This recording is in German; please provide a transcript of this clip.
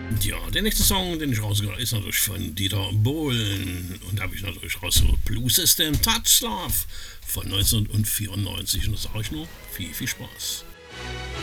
Ja, der nächste Song, den ich rausgebracht habe, ist natürlich von Dieter Bohlen. Und da habe ich natürlich rausgebracht Blue System Touch Love von 1994. Und das sage ich nur, viel, viel Spaß.